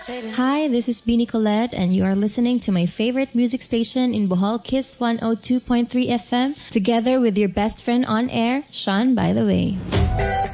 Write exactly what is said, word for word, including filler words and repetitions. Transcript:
Hi, this is Beanie Colette, and you are listening to my favorite music station in Bohol, Kiss one oh two point three F M, together with your best friend on air, Sean, by the way.